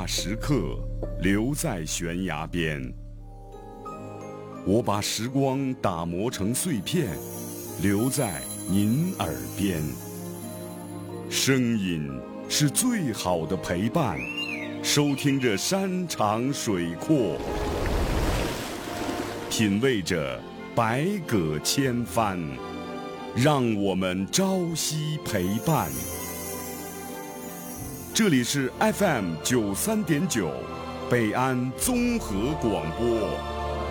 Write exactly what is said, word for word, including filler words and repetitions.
把时刻留在悬崖边，我把时光打磨成碎片，留在您耳边。声音是最好的陪伴，收听着山长水阔，品味着百舸千帆，让我们朝夕陪伴。这里是 F M 九三点九，北安综合广播